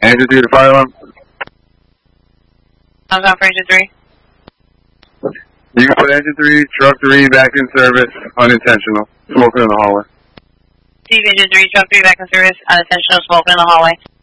Engine 3 to fire alarm. I'm on for engine 3. You can put engine 3, truck 3 back in service, unintentional. Smoking in the hallway. Steve, engine 3, truck 3 back in service, unintentional smoking in the hallway.